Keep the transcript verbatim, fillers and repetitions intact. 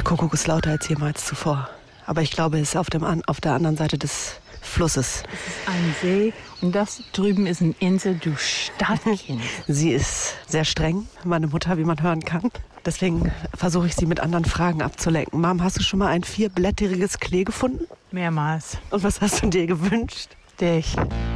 Kuckuck ist lauter als jemals zuvor. Aber ich glaube, es ist auf, dem, auf der anderen Seite des Flusses. Das ist ein See und das drüben ist eine Insel, du Stadtkind. Sie ist sehr streng, meine Mutter, wie man hören kann. Deswegen versuche ich sie mit anderen Fragen abzulenken. Mom, hast du schon mal ein vierblättriges Klee gefunden? Mehrmals. Und was hast du dir gewünscht? Dich.